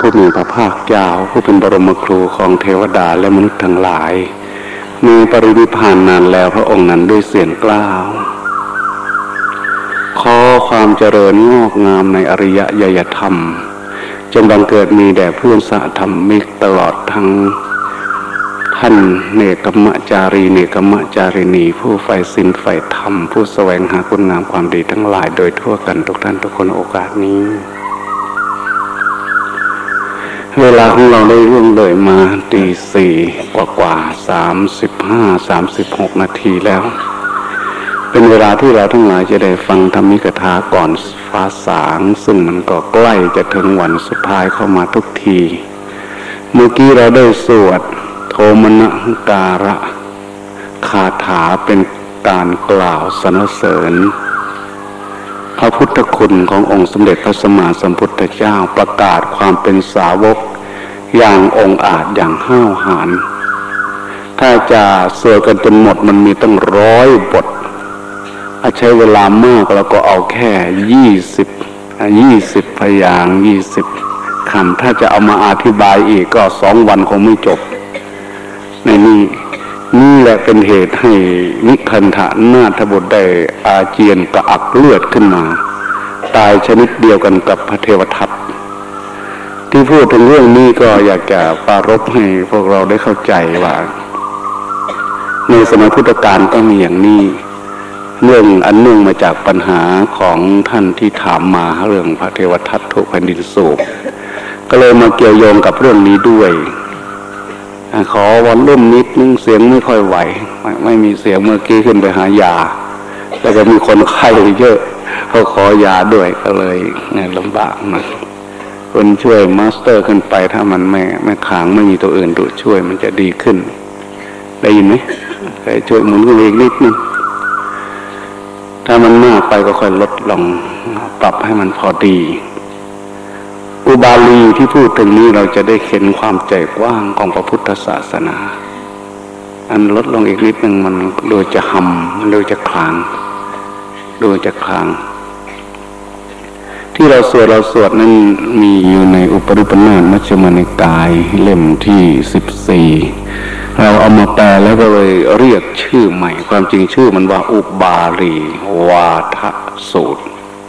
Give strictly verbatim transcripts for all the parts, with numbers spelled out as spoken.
ผู้มีพระภาคเจ้าผู้เป็นบรมครูของเทวดาและมนุษย์ทั้งหลายมีปรินิพพานนานแล้วพระองค์นั้นด้วยเสียงกล้าวขอความเจริญงอกงามในอริยญาณธรรมจงบังเกิดมีแด่เพื่อนสหธรรมิกตลอดทั้งท่านเนกขมจารีเนกขมจาริณีผู้ใฝ่ศีลใฝ่ธรรมผู้แสวงหาคุณงามความดีทั้งหลายโดยทั่วกันทุกท่านทุกคนโอกาสนี้เวลาของเราได้ล่วงเลยมาตีสี่กว่ากว่าสามสิบห้าสามสิบหกนาทีแล้วเป็นเวลาที่เราทั้งหลายจะได้ฟังธรรมิกถาก่อนฟ้าสางซึ่งมันก็ใกล้จะถึงวันสุดท้ายเข้ามาทุกทีเมื่อกี้เราได้สวดโทมนะการะคาถาเป็นการกล่าวสรรเสริญพระพุทธคุณขององค์สมเด็จพระสัมมาสัมพุทธเจ้าประกาศความเป็นสาวกอย่างองอาจอย่างห้าวหาญถ้าจะสวดกันจนหมดมันมีตั้งร้อยบทอาใช้เวลามากแล้วก็เอาแค่ยี่สิบยี่สิบพยางค์ยี่สิบคำถ้าจะเอามาอธิบายอีกก็สองวันคงไม่จบในนี้นี่แหละเป็นเหตุให้นิคันธนาถบุตรได้อาเจียนกระอักเลือดขึ้นมาตายชนิดเดียวกันกับพระเทวทัตที่พูดถึงเรื่องนี้ก็อยากจะปรารภให้พวกเราได้เข้าใจว่าในสมัยพุทธกาลก็มีอย่างนี้เรื่องอันเนื่องมาจากปัญหาของท่านที่ถามมาเรื่องพระเทวทัตถูกแผ่นดินสูบก็เลยมาเกี่ยวโยงกับเรื่องนี้ด้วยขอวันรุ่มนิดนึงเสียงไม่ค่อยไหวไม่ไม่มีเสียงเมื่อกี้ขึ้นไปหายาแล้วก็มีคนไข้เยอะเขาขอยาด้วยก็เลยเนี่ยลำบากนะคนช่วยมาสเตอร์ขึ้นไปถ้ามันไม่ไม่ค้างไม่มีตัวอื่นดูช่วยมันจะดีขึ้นได้ยินไหมใครช่วยหมุนกันอีกนิดนึงถ้ามันมากไปก็ค่อยลดลงปรับให้มันพอดีอุบาลีที่พูดถึงนี้เราจะได้เห็นความใจกว้างของพระพุทธศาสนาอันลดลงอีกนิดนึงมันดูจะหำมันดูจะคลางดูจะคลางที่เราสวดเราสวดนั้นมีอยู่ในอุปริปันธมัชฌิมานิกายเล่มที่สิบสี่เราเอามาแปลแล้วก็เลยเรียกชื่อใหม่ความจริงชื่อมันว่าอุบาลีวาทสูตร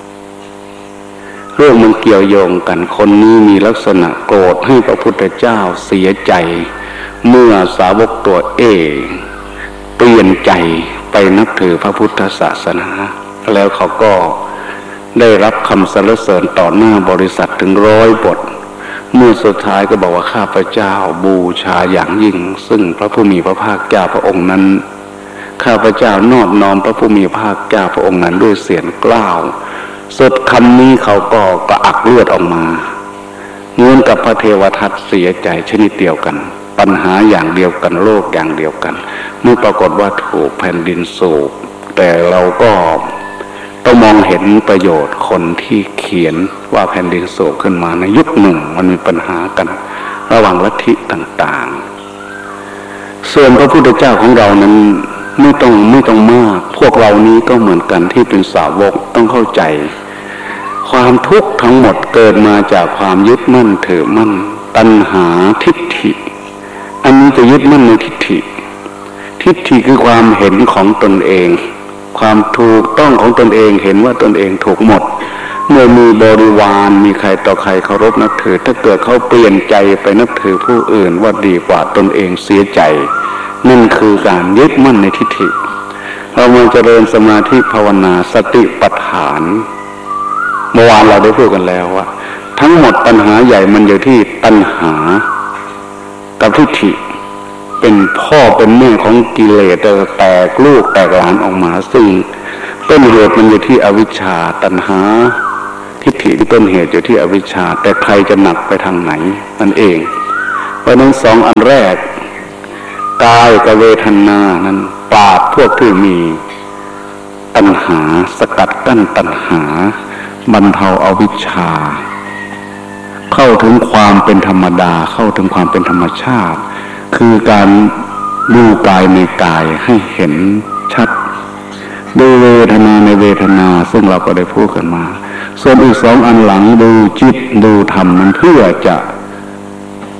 เรื่องมันเกี่ยวโยงกันคนนี้มีลักษณะโกรธให้พระพุทธเจ้าเสียใจเมื่อสาวกตัวเอเปลี่ยนใจไปนับถือพระพุทธศาสนาแล้วเขาก็ได้รับคำสรรเสริญต่อหน้าบริษัทถึงร้อยบทเมื่อสุดท้ายก็บอกว่าข้าพเจ้าบูชาอย่างยิ่งซึ่งพระผู้มีพระภาคเจ้าพระองค์นั้นข้าพเจ้านอบน้อมพระผู้มีพระภาคเจ้าพระองค์นั้นด้วยเสียงกล้าวสุดคำนี้เขาก็กระอักเลือดออกมาเหมือนกับพระเทวทัตเสียใจชนิดเดียวกันปัญหาอย่างเดียวกันโลกอย่างเดียวกันเมื่อปรากฏว่าถูกแผ่นดินสูบแต่เราก็ต้องมองเห็นประโยชน์คนที่เขียนว่าแผ่นดินสูบขึ้นมาในยุคหนึ่งมันมีปัญหากันระหว่างลัทธิต่างๆส่วนพระพุทธเจ้าของเรานั้นไม่ต้องไม่ต้องมากพวกเรานี้ก็เหมือนกันที่เป็นสาวกต้องเข้าใจความทุกข์ทั้งหมดเกิดมาจากความยึดมั่นถือมั่นตัณหาทิฏฐิอันนี้จะยึดมั่นในทิฏฐิทิฏฐิคือความเห็นของตนเองความถูกต้องของตนเองเห็นว่าตนเองถูกหมดเมื่อมีบริวารมีใครต่อใครเคารพนับถือถ้าเกิดเขาเปลี่ยนใจไปนับถือผู้อื่นว่าดีกว่าตนเองเสียใจนั่นคือการยึดมั่นในทิฏฐิเรามาเจริญสมาธิภาวนาสติปัฏฐานเมื่อวานเราได้พูดกันแล้วว่าทั้งหมดปัญหาใหญ่มันอยู่ที่ตัณหากับทิฏฐิเป็นพ่อเป็นแม่ของกิเลสแตกลูกแตกหลานออกมาซึ่งต้นเหตุมันอยู่ที่อวิชชาตัณหาทิฏฐิที่ต้นเหตุอยู่ที่อวิชชาแต่ใครจะหนักไปทางไหนนั่นเองเพราะนั้นสองอันแรกกายกับเวทนานั้นปราบพวกที่มีตัณหาสกัดกั้นตัณหาบรรเทาอวิชชาเข้าถึงความเป็นธรรมดาเข้าถึงความเป็นธรรมชาติคือการดูกายในกายให้เห็นชัดดูเวทนาในเวทนาซึ่งเราก็ได้พูดกันมาส่วนอีกสองอันหลังดูจิตดูธรรมมันเพื่อจะ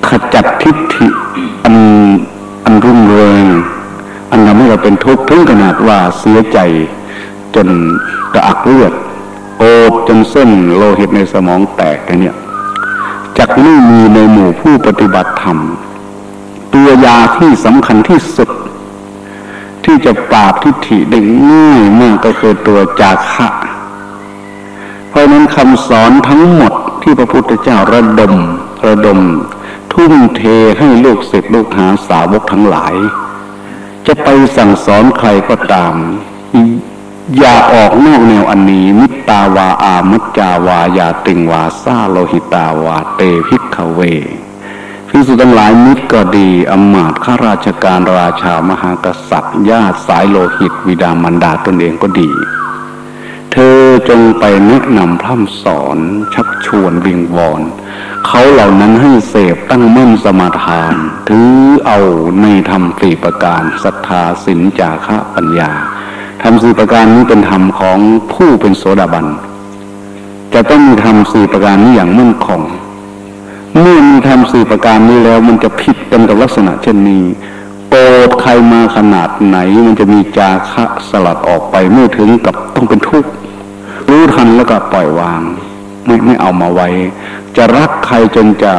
ขจัดทิฏฐิอันอันรุ่งเรืองอันทำให้เราเป็นทุกข์ถึงขนาดว่าเสียใจจนกระอักเลือดโอดจนเส้นโลหิตในสมองแตกกันเนี่ยจักไม่มีในหมู่ผู้ปฏิบัติธรรมตัวยาที่สำคัญที่สุดที่จะปราบทิฏฐิได้ง่ายมากก็คือตัวจาคะเพราะนั้นคำสอนทั้งหมดที่พระพุทธเจ้าระดมระดมทุ่มเทให้ลูกศิษย์ลูกหาสาวกทั้งหลายจะไปสั่งสอนใครก็ตามอย่าออกนอกแนวอันนี้มิตตาวาอามัจจาวายาติงวาซาโลหิตาวาเตภิกขเวภิกษุทั้งหลายมิตรก็ดีอมาตย์ข้าราชการราชามหากษัตริย์ญาติสายโลหิตบิดามารดาตนเองก็ดีเธอจงไปแนะนำพร่ำสอนชักชวนวิงวอนเขาเหล่านั้นให้เสพตั้งมั่นสมาทานถือเอาในธรรมสี่ประการศรัทธาศีลจาคะปัญญาธรรมสี่ประการนี้เป็นธรรมของผู้เป็นโสดาบันจะต้องมีธรรมสี่ประการนี้อย่างมั่นคงเมื่อมีธรรมสี่ประการนี้แล้วมันจะผิดกันกับลักษณะเช่นนี้โกรธใครมาขนาดไหนมันจะมีจาคะสลัดออกไปไม่ถึงกับต้องเป็นทุกข์รู้ทันแล้วก็ปล่อยวางไม่ไม่เอามาไว้จะรักใครจนจะ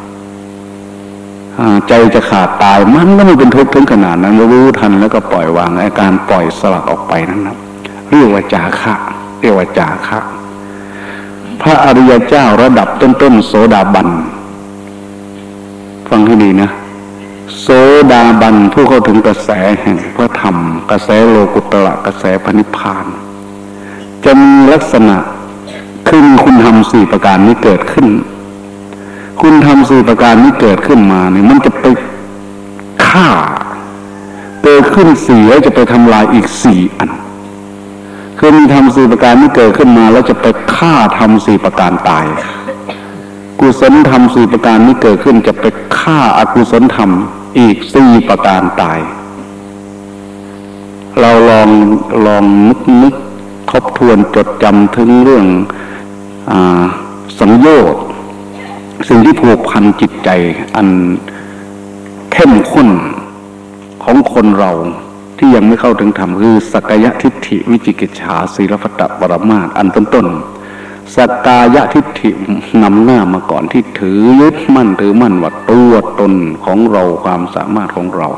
ใจจะขาดตายมันก็ไม่เป็นทุกข์ถึงขนาดนั้นรู้ทันแล้วก็ปล่อยวางอาการปล่อยสลัดออกไปนั้นนะเรียกว่าจาคะเรียกว่าจาคะพระอริยเจ้าระดับต้นๆโสดาบันฟังให้ดีนะโสดาบันผู้เข้าถึงกระแสแห่งพระธรรมกระแสโลกุตระกระแสพระนิพพานจะมีลักษณะคือคุณธรรมสี่ประการนี้เกิดขึ้นคุณธรรมสี่ประการนี้เกิดขึ้นมาเนี่ยมันจะไปฆ่าเกิดขึ้นสี่แล้วจะไปทำลายอีกสี่อันคือมีธรรมสี่ประการนี้เกิดขึ้นมาแล้วจะไปฆ่าธรรมสี่ประการตายกุศลธรรมสี่ประการนี้เกิดขึ้นจะไปฆ่าอกุศลธรรมอีกสี่ประการตายเราลองลองนึกนึกทบทวนจดจำถึงเรื่องอ่าสังโยชน์สิ่งที่ผูกพันจิตใจอันเข้มข้นของคนเราที่ยังไม่เข้าถึงธรรมคือสักกายทิฏฐิวิจิกิจฉาศีลพัตตปรมาสอันต้นๆสักกายทิฏฐินำหน้ามาก่อนที่ถือยึดมั่นถือมั่นว่าตัวตนของเราความสามารถของเรา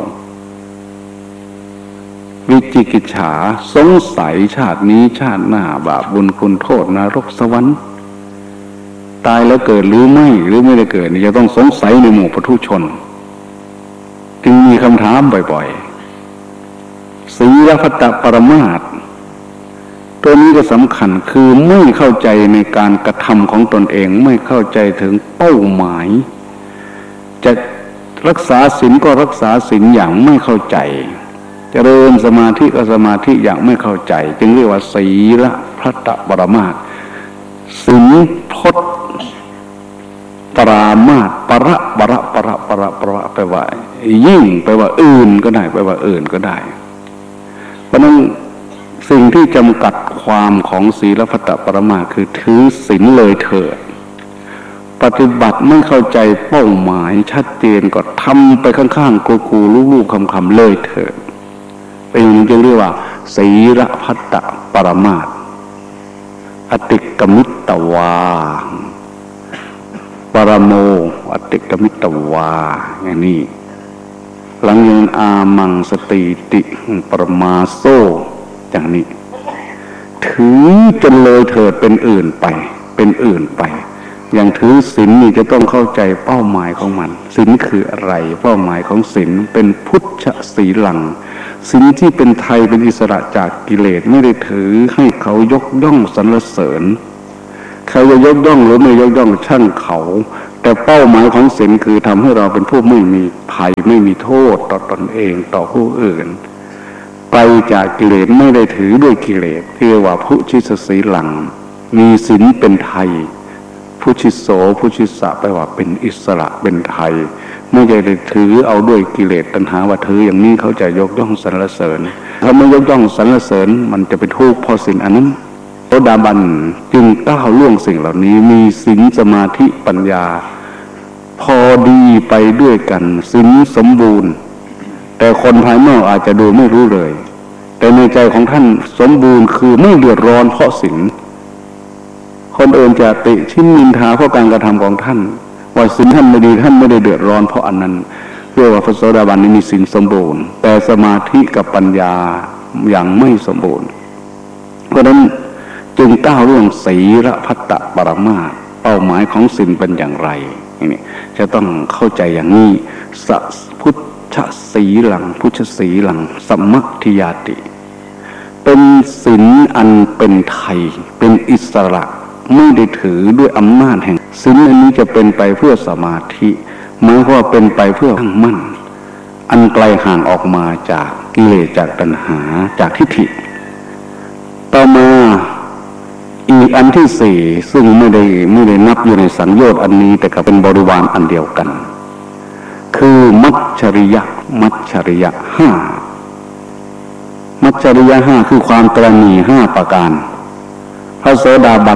วิจิกิจฉาสงสัยชาตินี้ชาติหน้าบาปบุญคุณโทษนรกสวรรค์ตายแล้วเกิดหรือไม่หรือไม่ได้เกิดนี่จะต้องสงสัยในหมู่ปุถุชนจึงมีคำถามบ่อยๆศีลพัตตปรมาสตัวนี้ก็สำคัญคือไม่เข้าใจในการกระทำของตนเองไม่เข้าใจถึงเป้าหมายจะรักษาศีลก็รักษาศีลอย่างไม่เข้าใจเจริญสมาธิก็สมาธิอย่างไม่เข้าใจจึงเรียกว่าศีลพัตตปรมาสศีลพจน์ปรามาสประประประประประแปลว่ายิ่งแปลว่าอื่นก็ได้แปลว่าอื่นก็ได้เพราะนั้นสิ่งที่จำกัดความของศีลพัตตปรมาสคือถือศีลเลยเถิดปฏิบัติไม่เข้าใจเป้าหมายชัดเจนก็ทำไปข้างๆกูๆลูกๆคำๆเลยเถิดเป็นอย่างนี้จึงเรียกว่าศีลพัตตปรมาสอติกมิตวาปรโมอติกมิตวาอย่างนี้หลังยังอามังสติติปรมาโซอย่างนี้ถือจนเลยเถิดเป็นอื่นไปเป็นอื่นไปอย่างถือศีลนี่จะต้องเข้าใจเป้าหมายของมันศีลคืออะไรเป้าหมายของศีลเป็นพุทธศีลังศีลที่เป็นไทยเป็นอิสระจากกิเลสไม่ได้ถือให้เขายกย่องสรรเสริญใครจะยกย่องหรือไม่ยกย่องช่างเขาแต่เป้าหมายของศีลคือทำให้เราเป็นผู้ไม่มีภัยไม่มีโทษต่อตนเองต่อผู้อื่นไปจากกิเลสไม่ได้ถือด้วยกิเลสเรียกว่าพุชิสศีลังมีศีลเป็นไทยพุชิโสพุชิสะแปลว่าเป็นอิสระเป็นไทยไม่ได้ถือเอาด้วยกิเลสตัณหาว่าถืออย่างนี้เขาจะยกย่องสรรเสริญถ้าไม่ยกย่องสรรเสริญมันจะเป็นทุกข์เพราะศีลอันนั้นโสดาบันจึงก้าวล่วงสิ่งเหล่านี้มีศีลสมาธิปัญญาพอดีไปด้วยกันศีลสมบูรณ์แต่คนภายนอกอาจจะดูไม่รู้เลยแต่ในใจของท่านสมบูรณ์คือไม่เดือดร้อนเพราะศีลคนอื่นจะติชิ่นนินทาเพราะการกระทำของท่านว่าศีลท่านไม่ดีท่านไม่ได้เดือดร้อนเพราะอันนั้นเรียกว่าพระโสดาบันนี้มีศีลสมบูรณ์แต่สมาธิกับปัญญายังไม่สมบูรณ์เพราะฉะนั้นจึงก้าวล่วงศีลพัตตปรมาสเป้าหมายของศีลเป็นอย่างไรนี่จะต้องเข้าใจอย่างนี้สัพพุทธศีลังพุทธศีลังสัมมัคทิยาติเป็นศีลอันเป็นไทยเป็นอิสระไม่ได้ถือด้วยอำนาจแห่งศีลอันนี้จะเป็นไปเพื่อสมาธิหมายความว่าเป็นไปเพื่อตั้งมั่นอันไกลห่างออกมาจากกิเลสจากตัณหาจากทิฏฐิต่อมาอีกอันที่สี่ซึ่งไม่ได้ไม่ได้นับอยู่ในสังโยชน์อันนี้แต่ก็เป็นบริวารอันเดียวกันคือมัจฉริยะมัจฉริยะห้ามัจฉริยะห้าคือความตระหนี่ห้าประการพระโสดาบัน